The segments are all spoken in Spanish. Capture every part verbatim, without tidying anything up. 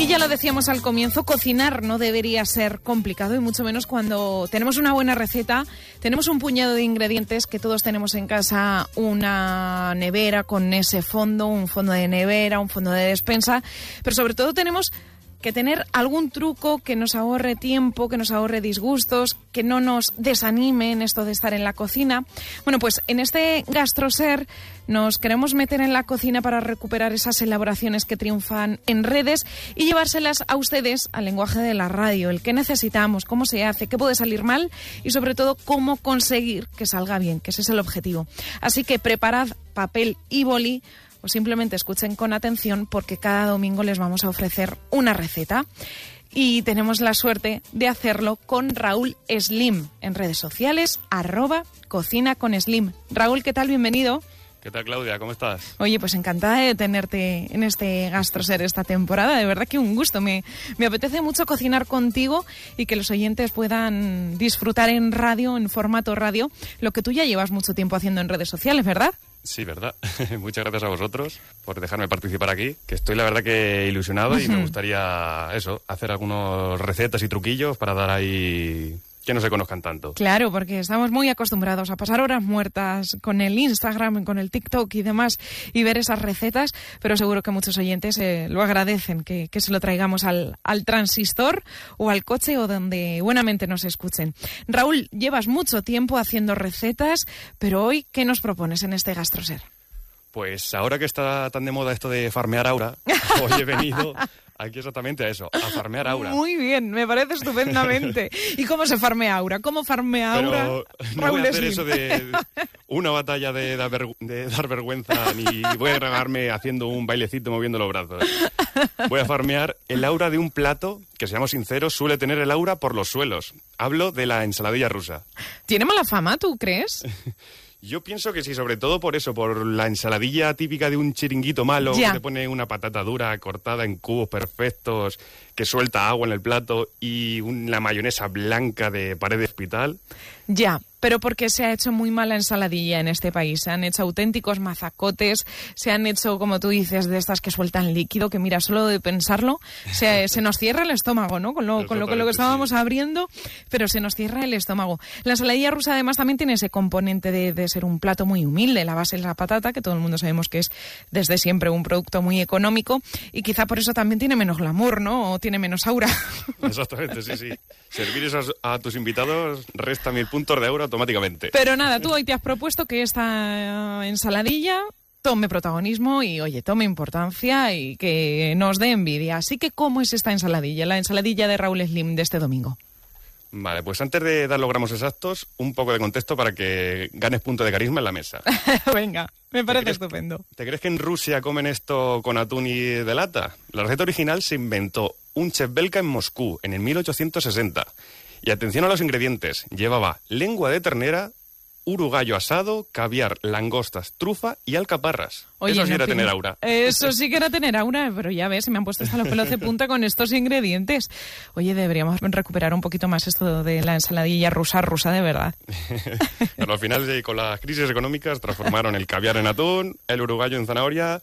Y ya lo decíamos al comienzo, cocinar no debería ser complicado y mucho menos cuando tenemos una buena receta, tenemos un puñado de ingredientes que todos tenemos en casa, una nevera con ese fondo, un fondo de nevera, un fondo de despensa, pero sobre todo tenemos que tener algún truco que nos ahorre tiempo, que nos ahorre disgustos, que no nos desanime en esto de estar en la cocina. Bueno, pues en este GastroSer nos queremos meter en la cocina para recuperar esas elaboraciones que triunfan en redes y llevárselas a ustedes al lenguaje de la radio, el que necesitamos, cómo se hace, qué puede salir mal y sobre todo cómo conseguir que salga bien, que ese es el objetivo. Así que preparad papel y boli, o simplemente escuchen con atención porque cada domingo les vamos a ofrecer una receta. Y tenemos la suerte de hacerlo con Raúl Slim en redes sociales, arroba cocina con Slim. Raúl, ¿qué tal? Bienvenido. ¿Qué tal, Claudia? ¿Cómo estás? Oye, pues encantada de tenerte en este GastroSer esta temporada. De verdad que un gusto. Me, me apetece mucho cocinar contigo y que los oyentes puedan disfrutar en radio, en formato radio, lo que tú ya llevas mucho tiempo haciendo en redes sociales, ¿verdad? Sí, verdad. Muchas gracias a vosotros por dejarme participar aquí, que estoy la verdad que ilusionado uh-huh. y me gustaría eso, hacer algunas recetas y truquillos para dar ahí que no se conozcan tanto. Claro, porque estamos muy acostumbrados a pasar horas muertas con el Instagram, con el TikTok y demás y ver esas recetas, pero seguro que muchos oyentes eh, lo agradecen, que, que se lo traigamos al, al transistor o al coche o donde buenamente nos escuchen. Raúl, llevas mucho tiempo haciendo recetas, pero hoy, ¿qué nos propones en este GastroSer? Pues ahora que está tan de moda esto de farmear aura, hoy he venido aquí exactamente a eso, a farmear aura. Muy bien, me parece estupendamente. ¿Y cómo se farmea aura? ¿Cómo farmea aura? Pero no Raúl voy a hacer Slim. eso de una batalla de dar, vergu- de dar vergüenza, ni voy a grabarme haciendo un bailecito moviendo los brazos. Voy a farmear el aura de un plato que, seamos sinceros, suele tener el aura por los suelos. Hablo de la ensaladilla rusa. ¿Tiene mala fama, tú crees? Yo pienso que sí, sobre todo por eso, por la ensaladilla típica de un chiringuito malo, ya. que te pone una patata dura cortada en cubos perfectos, que suelta agua en el plato y una mayonesa blanca de pared de hospital. Ya, pero porque se ha hecho muy mala ensaladilla en este país. Se han hecho auténticos mazacotes, se han hecho, como tú dices, de estas que sueltan líquido, que mira, solo de pensarlo, se, se nos cierra el estómago, ¿no? Con lo, con lo, con lo que estábamos sí. abriendo, pero se nos cierra el estómago. La ensaladilla rusa además también tiene ese componente de, de ser un plato muy humilde. La base es la patata, que todo el mundo sabemos que es desde siempre un producto muy económico y quizá por eso también tiene menos glamour, ¿no? O tiene menos aura. Exactamente, sí, sí. Servir eso a tus invitados resta mil puntos de aura automáticamente. Pero nada, tú hoy te has propuesto que esta ensaladilla tome protagonismo y, oye, tome importancia y que nos dé envidia. Así que, ¿cómo es esta ensaladilla? La ensaladilla de Raúl Slim de este domingo. Vale, pues antes de dar los gramos exactos, un poco de contexto para que ganes punto de carisma en la mesa. Venga, me parece ¿Te estupendo. crees, ¿Te crees que en Rusia comen esto con atún y de lata? La receta original se inventó un chef belga en Moscú en el mil ochocientos sesenta. Y atención a los ingredientes. Llevaba lengua de ternera, urugallo asado, caviar, langostas, trufa y alcaparras. Oye, eso sí no era tiene... tener aura. Eso sí que era tener aura, pero ya ves, se me han puesto hasta los pelos de punta con estos ingredientes. Oye, deberíamos recuperar un poquito más esto de la ensaladilla rusa, rusa de verdad. Pero al final, con las crisis económicas, transformaron el caviar en atún, el urugallo en zanahoria.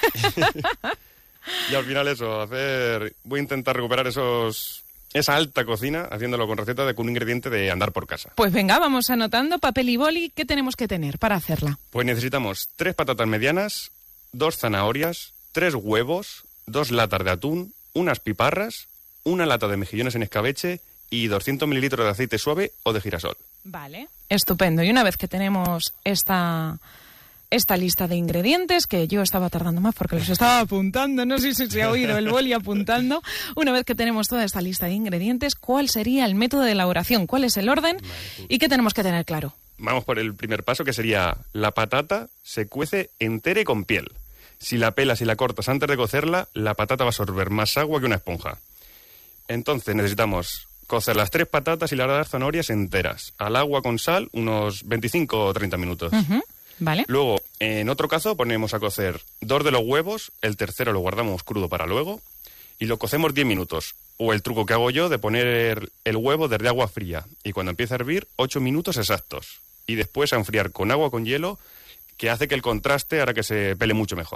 Y al final eso, hacer... Voy a intentar recuperar esos... esa alta cocina, haciéndolo con receta de con un ingrediente de andar por casa. Pues venga, vamos anotando papel y boli. ¿Qué tenemos que tener para hacerla? Pues necesitamos tres patatas medianas, dos zanahorias, tres huevos, dos latas de atún, unas piparras, una lata de mejillones en escabeche y doscientos mililitros de aceite suave o de girasol. Vale, estupendo. Y una vez que tenemos esta... esta lista de ingredientes, que yo estaba tardando más porque los estaba apuntando, no sé si se ha oído el boli apuntando. Una vez que tenemos toda esta lista de ingredientes, ¿cuál sería el método de elaboración? ¿Cuál es el orden? Vale, pues... ¿Y qué tenemos que tener claro? Vamos por el primer paso, que sería la patata se cuece entera y con piel. Si la pelas y la cortas antes de cocerla, la patata va a absorber más agua que una esponja. Entonces necesitamos cocer las tres patatas y las zanahorias enteras, al agua con sal, unos veinticinco o treinta minutos. Uh-huh. Vale. Luego, en otro caso, ponemos a cocer dos de los huevos, el tercero lo guardamos crudo para luego, y lo cocemos diez minutos. O el truco que hago yo de poner el huevo desde agua fría, y cuando empieza a hervir, ocho minutos exactos. Y después a enfriar con agua con hielo, que hace que el contraste hará que se pele mucho mejor.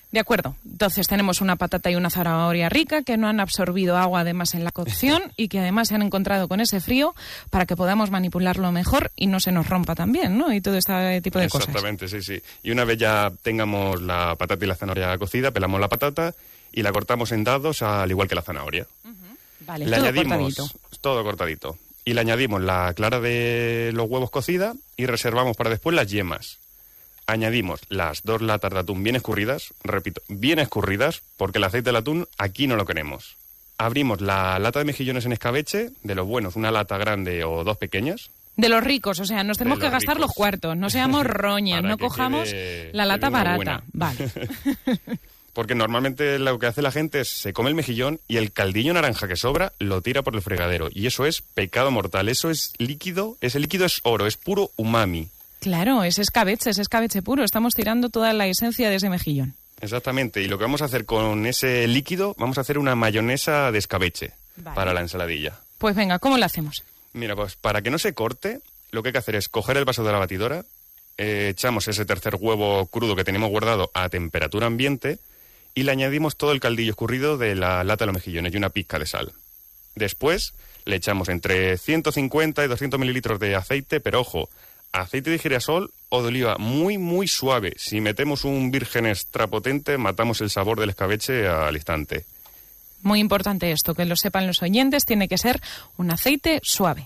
De acuerdo. Entonces tenemos una patata y una zanahoria rica que no han absorbido agua además en la cocción y que además se han encontrado con ese frío para que podamos manipularlo mejor y no se nos rompa también, ¿no? Y todo este tipo de cosas. Exactamente, sí, sí. Y una vez ya tengamos la patata y la zanahoria cocida, pelamos la patata y la cortamos en dados al igual que la zanahoria. Uh-huh. Vale, le todo añadimos cortadito. Todo cortadito. Y le añadimos la clara de los huevos cocida y reservamos para después las yemas. Añadimos las dos latas de atún bien escurridas, repito, bien escurridas, porque el aceite del atún aquí no lo queremos. Abrimos la lata de mejillones en escabeche, de los buenos, una lata grande o dos pequeñas. De los ricos, o sea, nos tenemos De que los gastar ricos. los cuartos, no seamos roñas, no que cojamos quede- la lata quede una barata. buena. Vale. Porque normalmente lo que hace la gente es se come el mejillón y el caldillo naranja que sobra lo tira por el fregadero. Y eso es pecado mortal, eso es líquido, ese líquido es oro, es puro umami. Claro, es escabeche, es escabeche puro. Estamos tirando toda la esencia de ese mejillón. Exactamente, y lo que vamos a hacer con ese líquido, vamos a hacer una mayonesa de escabeche Vale. para la ensaladilla. Pues venga, ¿cómo lo hacemos? Mira, pues para que no se corte, lo que hay que hacer es coger el vaso de la batidora, eh, echamos ese tercer huevo crudo que tenemos guardado a temperatura ambiente y le añadimos todo el caldillo escurrido de la lata de los mejillones y una pizca de sal. Después le echamos entre ciento cincuenta y doscientos mililitros de aceite, pero ojo, aceite de girasol o de oliva muy, muy suave. Si metemos un virgen extra potente, matamos el sabor del escabeche al instante. Muy importante esto, que lo sepan los oyentes, tiene que ser un aceite suave.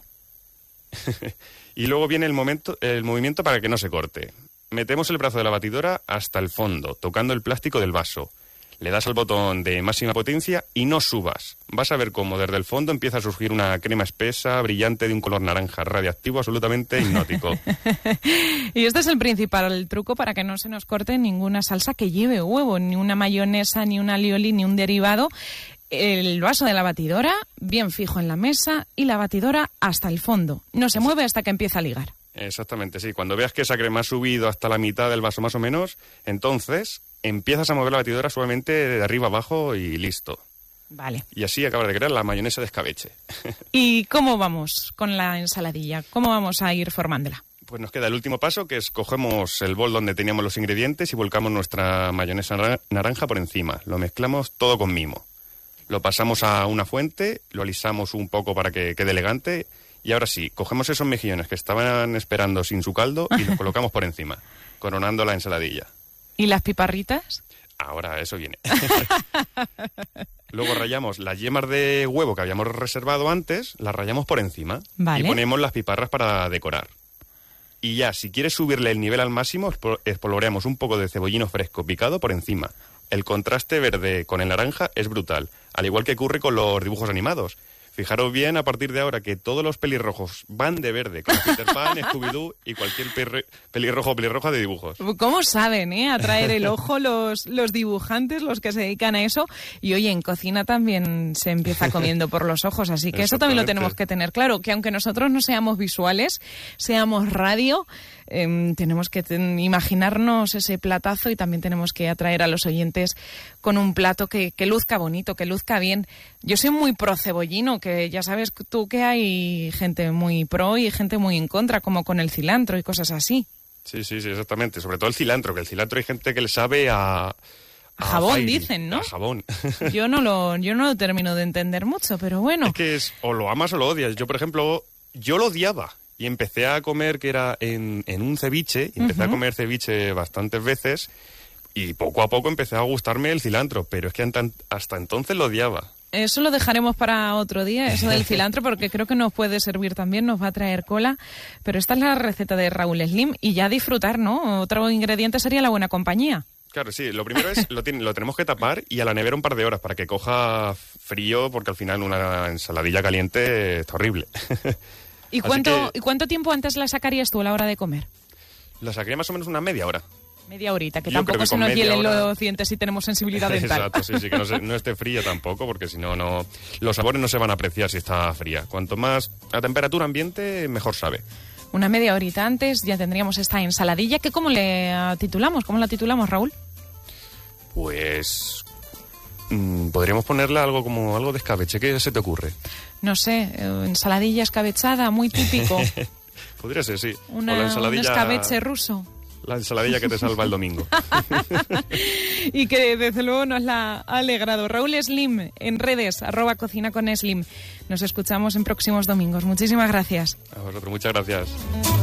Y luego viene el momento, el movimiento para que no se corte. Metemos el brazo de la batidora hasta el fondo, tocando el plástico del vaso. Le das al botón de máxima potencia y no subas. Vas a ver cómo desde el fondo empieza a surgir una crema espesa, brillante, de un color naranja, radiactivo, absolutamente hipnótico. Y este es el principal truco para que no se nos corte ninguna salsa que lleve huevo, ni una mayonesa, ni un alioli, ni un derivado. El vaso de la batidora bien fijo en la mesa y la batidora hasta el fondo. No se mueve hasta que empieza a ligar. Exactamente, sí. Cuando veas que esa crema ha subido hasta la mitad del vaso más o menos, entonces empiezas a mover la batidora suavemente de arriba abajo y listo. Vale. Y así acabas de crear la mayonesa de escabeche. ¿Y cómo vamos con la ensaladilla? ¿Cómo vamos a ir formándola? Pues nos queda el último paso, que es cogemos el bol donde teníamos los ingredientes y volcamos nuestra mayonesa nar- naranja por encima. Lo mezclamos todo con mimo. Lo pasamos a una fuente, lo alisamos un poco para que quede elegante y ahora sí, cogemos esos mejillones que estaban esperando sin su caldo y los colocamos por encima, coronando la ensaladilla. ¿Y las piparritas? Ahora eso viene. Luego rallamos las yemas de huevo que habíamos reservado antes, las rallamos por encima. Vale. Y ponemos las piparras para decorar. Y ya, si quieres subirle el nivel al máximo, espo- espolvoreamos un poco de cebollino fresco picado por encima. El contraste verde con el naranja es brutal, al igual que ocurre con los dibujos animados. Fijaros bien a partir de ahora que todos los pelirrojos van de verde, como Peter Pan, Scooby-Doo y cualquier perre- pelirrojo o pelirroja de dibujos. ¿Cómo saben, eh? Atraer el ojo los, los dibujantes, los que se dedican a eso. Y oye, en cocina también se empieza comiendo por los ojos, así que eso también lo Exactamente. tenemos que tener claro, que aunque nosotros no seamos visuales, seamos radio, eh, tenemos que ten- imaginarnos ese platazo y también tenemos que atraer a los oyentes con un plato que, que luzca bonito, que luzca bien. Yo soy muy pro cebollino, que ya sabes tú que hay gente muy pro y gente muy en contra, como con el cilantro y cosas así. Sí, sí, sí, exactamente. Sobre todo el cilantro, que el cilantro hay gente que le sabe a... A jabón, fairy, dicen, ¿no? A jabón. Yo no lo, yo no lo termino de entender mucho, pero bueno. Es que es, o lo amas o lo odias. Yo, por ejemplo, yo lo odiaba. Y empecé a comer, que era en, en un ceviche, y empecé Ujú. a comer ceviche bastantes veces, y poco a poco empecé a gustarme el cilantro, pero es que anta- hasta entonces lo odiaba. Eso lo dejaremos para otro día, eso del cilantro, porque creo que nos puede servir también, nos va a traer cola. Pero esta es la receta de Raúl Slim y ya disfrutar, ¿no? Otro ingrediente sería la buena compañía. Claro, sí, lo primero es, lo, tiene- lo tenemos que tapar y a la nevera un par de horas para que coja frío, porque al final una ensaladilla caliente está horrible. ¿Y Así cuánto, que- ¿Y cuánto tiempo antes la sacarías tú a la hora de comer? La saqué más o menos una media hora. Media horita, que Yo creo tampoco que se con nos media hielen hora- los dientes si tenemos sensibilidad dental. Exacto, sí, sí, que no, se- no esté fría tampoco, porque si no, no, los sabores no se van a apreciar si está fría. Cuanto más a temperatura ambiente, mejor sabe. Una media horita antes ya tendríamos esta ensaladilla, que ¿cómo le ah, titulamos? ¿Cómo la titulamos, Raúl? Pues mm, podríamos ponerle algo como algo de escabeche. ¿Qué se te ocurre? No sé, eh, ensaladilla escabechada, muy típico. Podría ser, sí. Una, o la un ensaladilla... escabeche ruso. la ensaladilla que te salva el domingo. Y que desde luego nos la ha alegrado. Raúl Slim, en redes, arroba cocina con Slim. Nos escuchamos en próximos domingos. Muchísimas gracias. A vosotros, muchas gracias.